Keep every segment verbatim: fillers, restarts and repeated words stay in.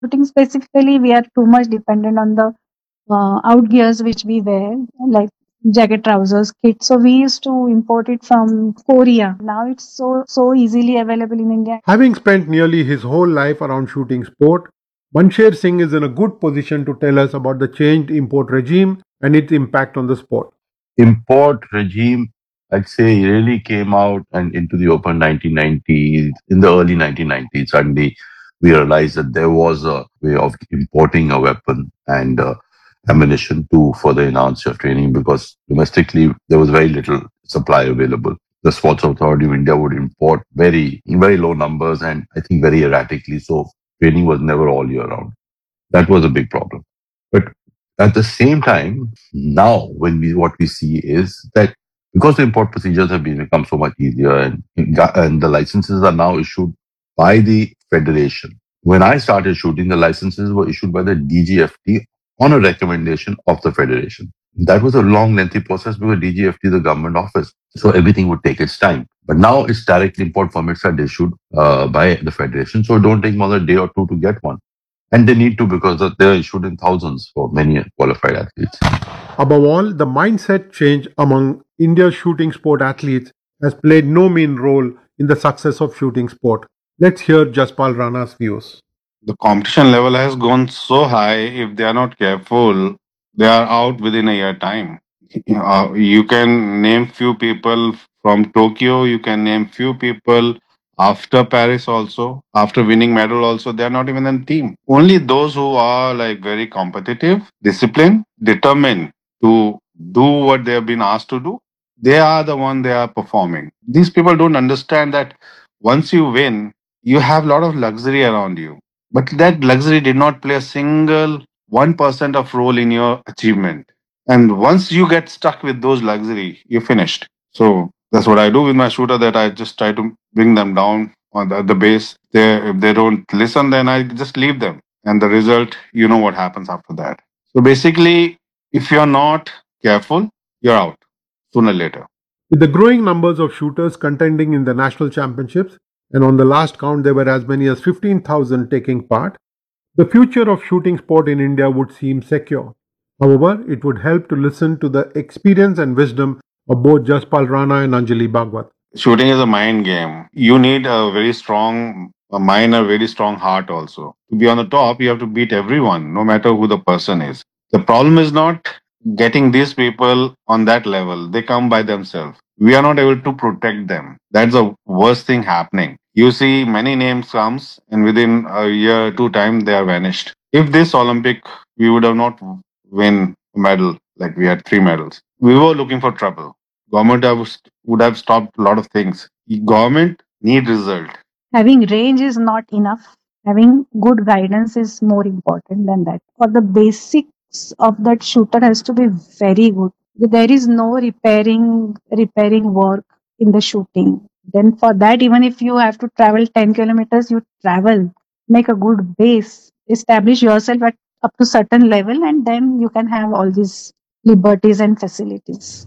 Shooting specifically, we are too much dependent on the uh, outgears which we wear, like jacket, trousers, kits. So we used to import it from Korea. Now it's so so easily available in India. Having spent nearly his whole life around shooting sport, Mansher Singh is in a good position to tell us about the changed import regime and its impact on the sport. Import regime, I'd say, really came out and into the open nineteen nineties. In the early nineteen nineties, suddenly we realized that there was a way of importing a weapon and uh, ammunition to further enhance your training because domestically there was very little supply available. The Sports Authority of India would import very, very low numbers and I think very erratically. So training was never all year round. That was a big problem. But at the same time, now when we what we see is that because the import procedures have been become so much easier and and the licenses are now issued by the federation. When I started shooting, the licenses were issued by the D G F T on a recommendation of the federation. That was a long, lengthy process because D G F T is the government office, so everything would take its time. But now it's direct import permits are issued uh, by the federation, so it don't take more than a day or two to get one. And they need to because they're issued in thousands for many qualified athletes. Above all, the mindset change among India's shooting sport athletes has played no mean role in the success of shooting sport. Let's hear Jaspal Rana's views. The competition level has gone so high. If they are not careful, they are out within a year time. Uh, you can name few people from Tokyo. You can name few people after Paris also. After winning medal also, they are not even in team. Only those who are like very competitive, disciplined, determined to do what they have been asked to do, they are the one they are performing. These people don't understand that once you win, you have a lot of luxury around you. But that luxury did not play a single one percent of role in your achievement. And once you get stuck with those luxury, you're finished. So that's what I do with my shooter, that I just try to bring them down on the, the base. They, if they don't listen, then I just leave them. And the result, you know what happens after that. So basically, if you're not careful, you're out sooner or later. With the growing numbers of shooters contending in the national championships, and on the last count there were as many as fifteen thousand taking part, the future of shooting sport in India would seem secure. However, it would help to listen to the experience and wisdom of both Jaspal Rana and Anjali Bhagwat. Shooting is a mind game. You need a very strong a mind, a very strong heart also. To be on the top, you have to beat everyone, no matter who the person is. The problem is not getting these people on that level. They come by themselves. We are not able to protect them. That's the worst thing happening. You see many names comes and within a year, two time, they are vanished. If this Olympic, we would have not win a medal, like we had three medals. We were looking for trouble. Government have, would have stopped a lot of things. Government need result. Having range is not enough. Having good guidance is more important than that. For the basics of that shooter has to be very good. There is no repairing repairing work in the shooting. Then for that, even if you have to travel ten kilometers, you travel. Make a good base. Establish yourself at up to certain level, and then you can have all these liberties and facilities.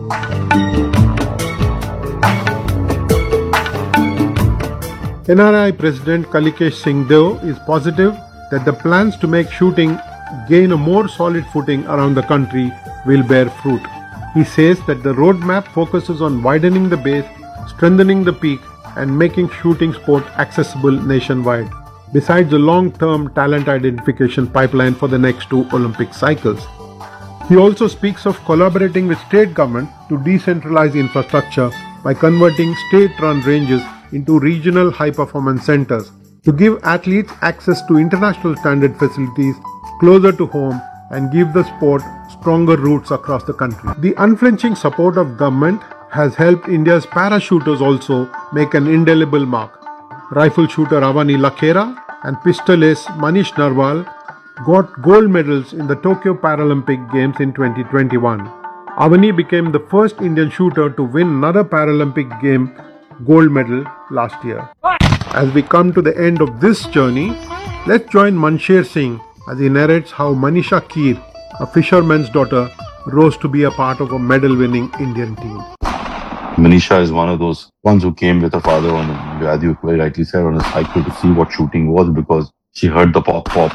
N R I President Kalikesh Singh Deo is positive that the plans to make shooting gain a more solid footing around the country will bear fruit. He says that the roadmap focuses on widening the base, strengthening the peak, and making shooting sport accessible nationwide, besides a long-term talent identification pipeline for the next two Olympic cycles. He also speaks of collaborating with state government to decentralize infrastructure by converting state-run ranges into regional high-performance centers to give athletes access to international standard facilities closer to home and give the sport stronger roots across the country. The unflinching support of government has helped India's parachuters also make an indelible mark. Rifle shooter Avani Lakhera and pistol ace Manish Narwal got gold medals in the Tokyo Paralympic Games in twenty twenty-one. Avani became the first Indian shooter to win another Paralympic game gold medal last year. As we come to the end of this journey, let's join Mansher Singh as he narrates how Manisha Keer, a fisherman's daughter, rose to be a part of a medal-winning Indian team. Manisha is one of those ones who came with her father on, as you very rightly said, on a cycle to see what shooting was because She heard the pop pop